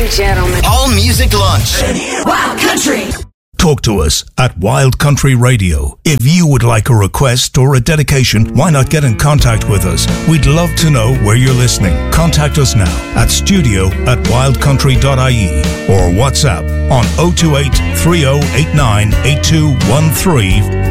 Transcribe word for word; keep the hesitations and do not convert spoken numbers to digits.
and gentlemen. All Music Lunch. Wild Country. Talk to us at Wild Country Radio. If you would like a request or a dedication, why not get in contact with us? We'd love to know where you're listening. Contact us now at studio at wildcountry dot I E or WhatsApp on oh two eight, three oh eight nine, eight two one three